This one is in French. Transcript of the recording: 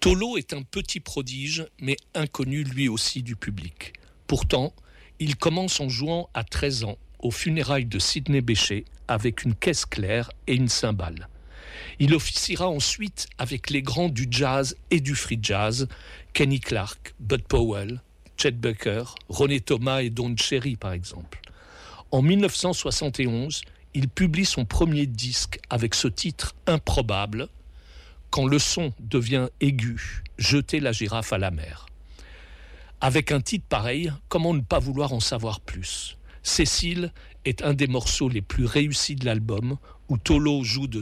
Tolo est un petit prodige, mais inconnu lui aussi du public. Pourtant, il commence en jouant à 13 ans aux funérailles de Sidney Bechet avec une caisse claire et une cymbale. Il officiera ensuite avec les grands du jazz et du free jazz, Kenny Clarke, Bud Powell, Chet Baker, Ronnie Thomas et Don Cherry par exemple. En 1971, il publie son premier disque avec ce titre improbable, Quand le son devient aigu, jeter la girafe à la mer. Avec un titre pareil, comment ne pas vouloir en savoir plus ? Cécile est un des morceaux les plus réussis de l'album, où Tolo joue de